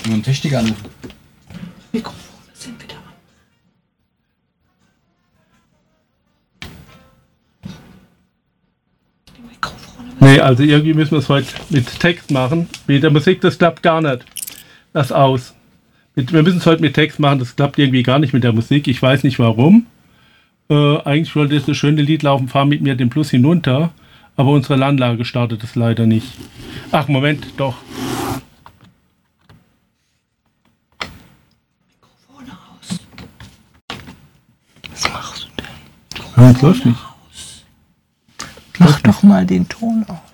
Nur einen Techniker anrufen. Mikrofone sind wieder an. Die Mikrofone. Nee, also irgendwie müssen wir es heute mit Text machen. Mit der Musik, das klappt gar nicht. Lass aus. Wir müssen es heute mit Text machen, das klappt irgendwie gar nicht mit der Musik. Ich weiß nicht warum. Eigentlich wollte das schöne Lied laufen, fahr mit mir den Plus hinunter. Aber unsere Anlage startet es leider nicht. Ach, Moment, doch. Mikrofone aus. Was machst du denn? Ja, das läuft nicht. Mach doch mal den Ton auf.